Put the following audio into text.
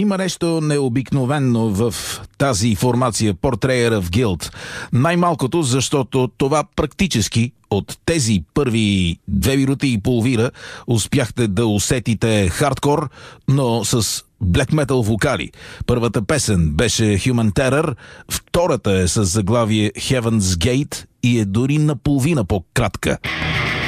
има нещо необикновено в тази формация Portrayer of Guilt. Най-малкото, защото това практически от тези първи 2 минути и половина успяхте да усетите хардкор, но с black metal вокали. Първата песен беше Human Terror, втората е с заглавие Heaven's Gate и е дори наполовина по-кратка.